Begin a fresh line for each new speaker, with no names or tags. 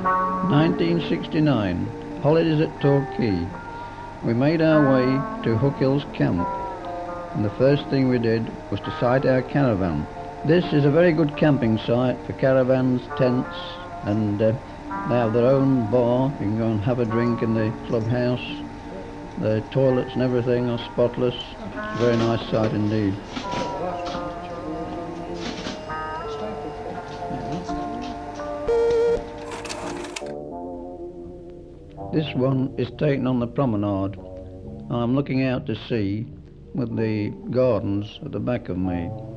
1969, holidays at Torquay. We made our way to Hook Hills Camp, and the first thing we did was to site our caravan. This is a very good camping site for caravans, tents, and they have their own bar. You can go and have a drink in the clubhouse. The toilets and everything are spotless. It's a very nice site indeed. This one is taken on the promenade. I'm looking out to sea with the gardens at the back of me.